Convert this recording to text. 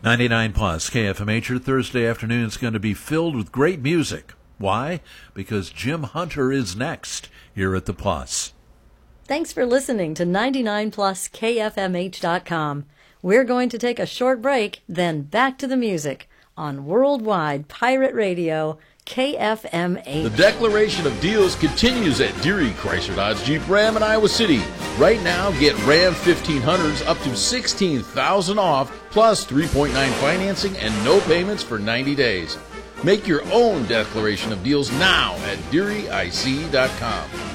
99 plus KFMH. Your Thursday afternoon is going to be filled with great music. Why? Because Jim Hunter is next here at the Plus. Thanks for listening to 99 plus KFMH.com. We're going to take a short break, then back to the music on Worldwide Pirate Radio, KFMH. The declaration of deals continues at Deary Chrysler Dodge Jeep Ram in Iowa City. Right now, get Ram 1500s up to $16,000 off, plus 3.9 financing and no payments for 90 days. Make your own declaration of deals now at DearyIC.com.